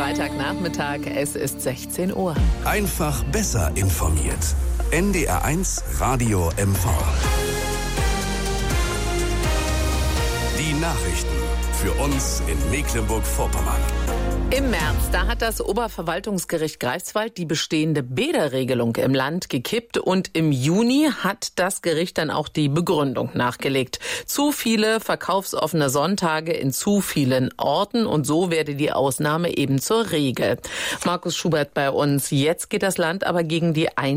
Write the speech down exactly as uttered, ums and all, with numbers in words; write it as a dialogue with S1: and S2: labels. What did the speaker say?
S1: Freitagnachmittag, es ist sechzehn Uhr.
S2: Einfach besser informiert. N D R eins Radio M V. Die Nachrichten für uns in Mecklenburg-Vorpommern.
S1: Im März, da hat das Oberverwaltungsgericht Greifswald die bestehende Bäderregelung im Land gekippt und im Juni hat das Gericht dann auch die Begründung nachgelegt. Zu viele verkaufsoffene Sonntage in zu vielen Orten und so werde die Ausnahme eben zur Regel. Markus Schubert bei uns. Jetzt geht das Land aber gegen die